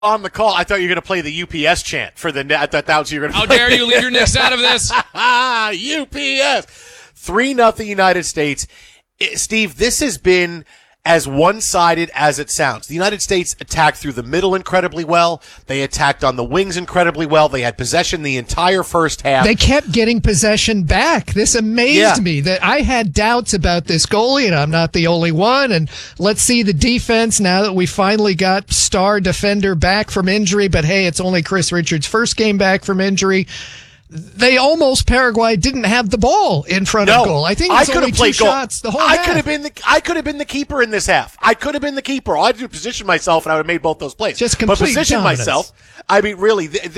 on the call, I thought you were going to play the UPS chant for the net. I thought that was you were going to How dare you leave your Knicks out of this? UPS. 3-0 United States. Steve, this has been as one-sided as it sounds. The United States attacked through the middle incredibly well. They attacked on the wings incredibly well. They had possession the entire first half. They kept getting possession back. This amazed me. That I had doubts about this goalie, and I'm not the only one. And let's see the defense now that we finally got star defender back from injury. But hey, it's only Chris Richards' first game back from injury. Paraguay didn't have the ball in front of goal. I think it's only two shots the whole half. I could have been the keeper in this half. I could have been the keeper. All I had to do was position myself, and I would have made both those plays. Just complete dominance. Myself. I mean, really, it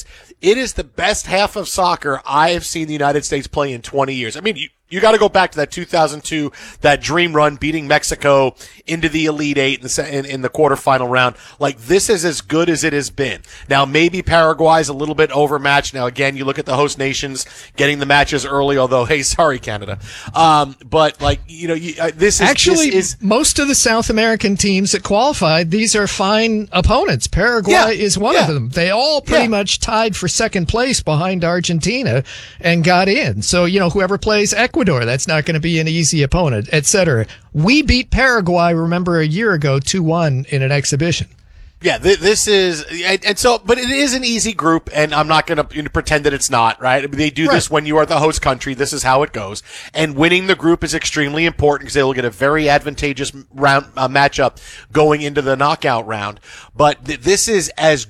is the best half of soccer I have seen the United States play in 20 years. I mean, you got to go back to that 2002, that dream run, beating Mexico into the Elite Eight in the quarterfinal round. Like, this is as good as it has been. Now, maybe Paraguay's a little bit overmatched. Now, again, you look at the host nations getting the matches early, although, hey, sorry, Canada. But, like, this is most of the South American teams that qualified, these are fine opponents. Paraguay is one of them. They all pretty much tied for second place behind Argentina and got in. So, whoever plays Ecuador, that's not going to be an easy opponent, etc. We beat Paraguay, remember, a year ago, 2-1 in an exhibition. Yeah, this is, and so, but it is an easy group, and I'm not going to pretend that it's not, right? I mean, they do this when you are the host country. This is how it goes. And winning the group is extremely important because they will get a very advantageous matchup going into the knockout round. But this is as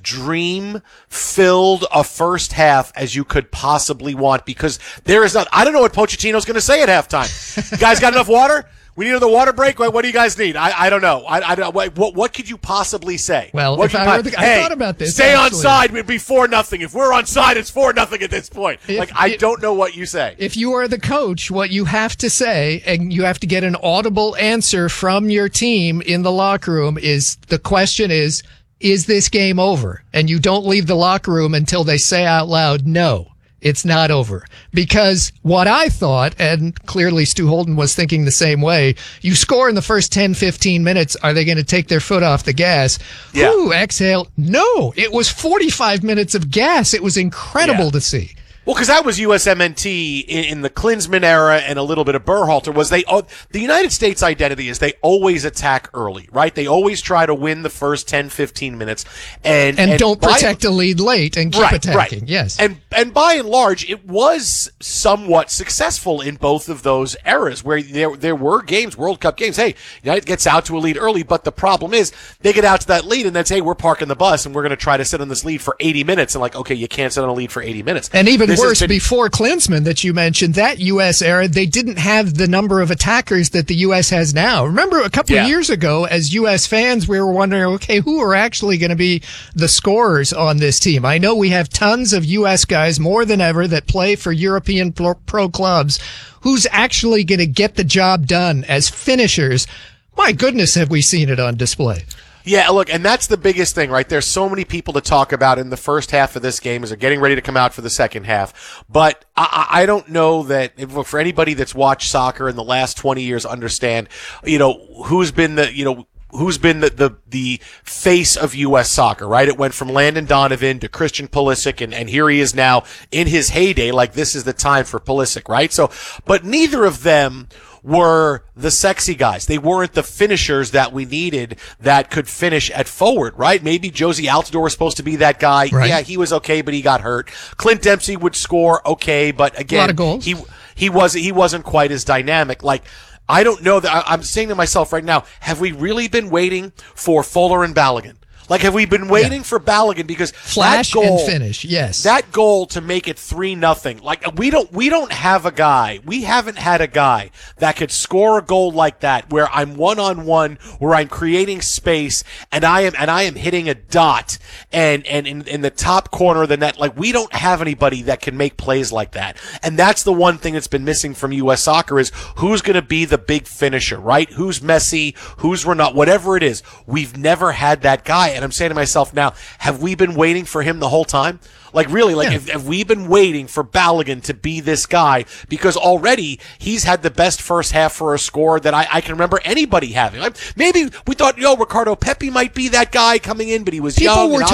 dream-filled a first half as you could possibly want because there is not, I don't know what Pochettino's going to say at halftime. You guys got enough water? We need another water break. What do you guys need? I don't know. I don't. What could you possibly say? Well, I thought about this. Stay on side. It'd be 4-0. If we're on side, it's 4-0 at this point. I don't know what you say. If you are the coach, what you have to say, and you have to get an audible answer from your team in the locker room, is the question is this game over? And you don't leave the locker room until they say out loud, no. It's not over. Because what I thought, and clearly Stu Holden was thinking the same way, you score in the first 10, 15 minutes, are they going to take their foot off the gas? Yeah. Ooh, exhale. No, it was 45 minutes of gas. It was incredible to see. Well, because that was USMNT in the Klinsmann era and a little bit of Berhalter. The United States identity is they always attack early, right? They always try to win the first 10, 15 minutes. And don't protect a lead late and keep attacking. Right. Yes. And by and large, it was somewhat successful in both of those eras where there were games, World Cup games. Hey, United gets out to a lead early, but the problem is they get out to that lead and then say, hey, we're parking the bus and we're going to try to sit on this lead for 80 minutes. And like, okay, you can't sit on a lead for 80 minutes. And even worse, before Klinsmann that you mentioned, that U.S. era, they didn't have the number of attackers that the U.S. has now. Remember a couple of years ago, as U.S. fans, we were wondering, okay, who are actually going to be the scorers on this team? I know we have tons of U.S. guys, more than ever, that play for European pro clubs. Who's actually going to get the job done as finishers? My goodness, have we seen it on display. Yeah, look, and that's the biggest thing, right? There's so many people to talk about in the first half of this game as they're getting ready to come out for the second half. But I don't know that for anybody that's watched soccer in the last 20 years understand, who's been the face of U.S. soccer, right? It went from Landon Donovan to Christian Pulisic, and here he is now in his heyday, like this is the time for Pulisic, right? So, but neither of them were the sexy guys. They weren't the finishers that we needed that could finish at forward, right? Maybe Josie Altidore was supposed to be that guy. Right. Yeah, he was okay, but he got hurt. Clint Dempsey would score okay, but again, a lot of goals. He wasn't quite as dynamic. Like, I don't know that I'm saying to myself right now, have we really been waiting for Fuller and Balogun? Like, have we been waiting for Balogun? Because flash that goal, and finish, yes. That goal to make it 3-0. Like, we don't have a guy. We haven't had a guy that could score a goal like that, where I'm one-on-one, where I'm creating space, and I am hitting a dot, and in the top corner of the net. Like, we don't have anybody that can make plays like that. And that's the one thing that's been missing from U.S. soccer is who's going to be the big finisher, right? Who's Messi? Who's Ronaldo? Whatever it is, we've never had that guy. And I'm saying to myself now, have we been waiting for him the whole time? Like, really, like, have we been waiting for Balogun to be this guy? Because already he's had the best first half for a score that I can remember anybody having. Maybe we thought, Ricardo Pepi might be that guy coming in, but he was young.